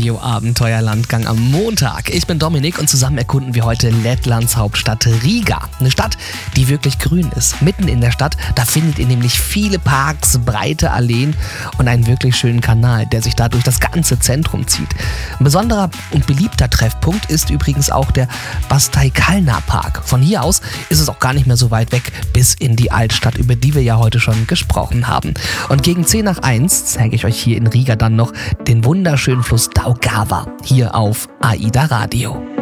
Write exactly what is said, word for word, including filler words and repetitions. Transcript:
Radio Abenteuerlandgang am Montag. Ich bin Dominik und zusammen erkunden wir heute Lettlands Hauptstadt Riga. Eine Stadt, die wirklich grün ist. Mitten in der Stadt, da findet ihr nämlich viele Parks, breite Alleen und einen wirklich schönen Kanal, der sich da durch das ganze Zentrum zieht. Ein besonderer und beliebter Treffpunkt ist übrigens auch der Bastajkalna Park. Von hier aus ist es auch gar nicht mehr so weit weg bis in die Altstadt, über die wir ja heute schon gesprochen haben. Und gegen zehn nach eins zeige ich euch hier in Riga dann noch den wunderschönen Fluss Daugava hier auf AIDA Radio.